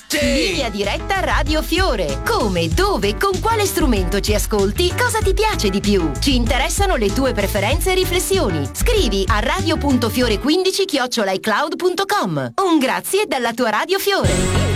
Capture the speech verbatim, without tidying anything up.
Linea diretta Radio Fiore. Come, dove, con quale strumento ci ascolti? Cosa ti piace di più? Ci interessano le tue preferenze e riflessioni. Scrivi a radio punto fiore quindici chiocciola i cloud punto com. Un grazie dalla tua Radio Fiore.